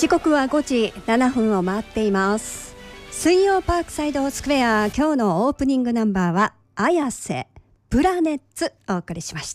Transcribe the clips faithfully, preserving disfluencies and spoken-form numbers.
時刻はごじななふんを回っています。水曜パークサイドスクエア、今日のオープニングナンバーは綾瀬プラネッツお送りしました。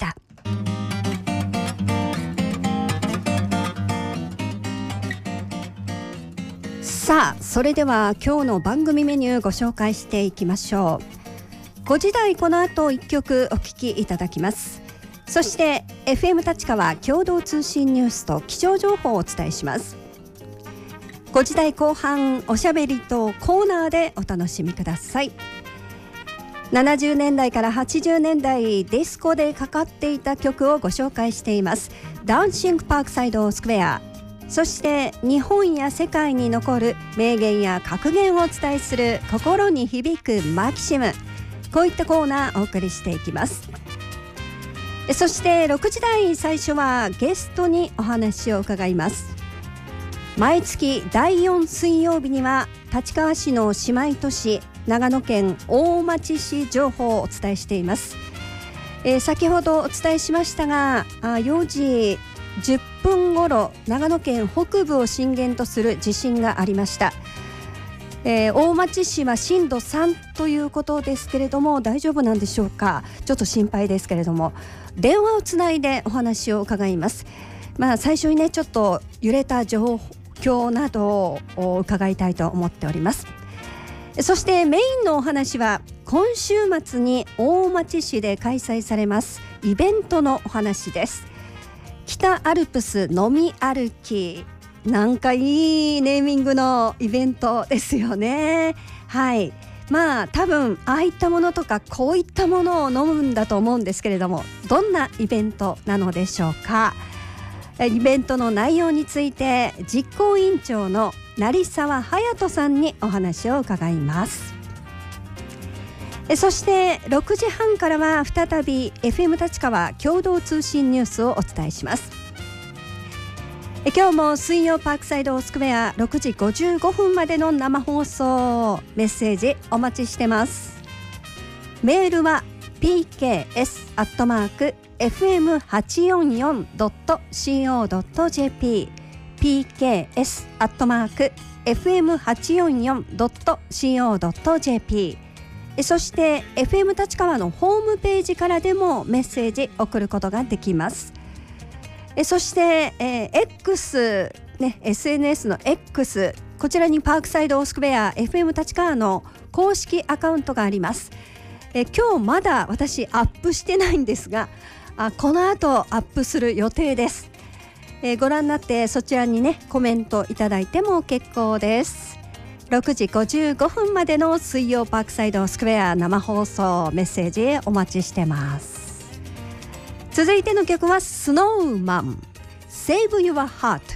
さあ、それでは今日の番組メニューご紹介していきましょう。ごじ台この後いっきょくお聴きいただきます。そして エフエム 立川共同通信ニュースと気象情報をお伝えします。ごじ台後半、おしゃべりとコーナーでお楽しみください。ななじゅうねんだいからはちじゅうねんだい、ディスコでかかっていた曲をご紹介しています。ダンシングパークサイドスクエア、そして日本や世界に残る名言や格言をお伝えする心に響くマキシム、こういったコーナーをお送りしていきます。そしてろくじ台最初はゲストにお話を伺います。毎月だいよん水曜日には立川市の姉妹都市長野県大町市情報をお伝えしています。えー、先ほどお伝えしましたが、あよじじゅっぷんごろ長野県北部を震源とする地震がありました。えー、大町市は震度さんということですけれども、大丈夫なんでしょうか。ちょっと心配ですけれども、電話をつないでお話を伺います。まあ、最初にね、ちょっと揺れた情況などを伺いたいと思っております。そしてメインのお話は今週末に大町市で開催されますイベントのお話です。北アルプス飲み歩き、なんかいいネーミングのイベントですよね。はい、まあ多分ああいったものとかこういったものを飲むんだと思うんですけれども、どんなイベントなのでしょうか。イベントの内容について実行委員長の成沢隼人さんにお話を伺います。そしてろくじはんからは再び エフエム 立川共同通信ニュースをお伝えします。今日も水曜パークサイドスクエアろくじごじゅうごふんまでの生放送、メッセージお待ちしてます。メールは ピーケーエス アットマーク エフエムはちよんよん ドット シーオー ドット ジェーピー ピーケーエス アットマーク エフエムはちよんよん ドット シーオー ドット ジェーピー、 そして エフエム 立川のホームページからでもメッセージ送ることができます。そして、えー、X、ね、エスエヌエス の X、 こちらにパークサイドスクエア エフエム 立川の公式アカウントがあります。えー、今日まだ私アップしてないんですが、あこの後アップする予定です。えー、ご覧になってそちらにねコメントいただいても結構です。ろくじごじゅうごふんまでの水曜パークサイドスクエア生放送、メッセージお待ちしてます。続いての曲はスノーマン Save Your Heart。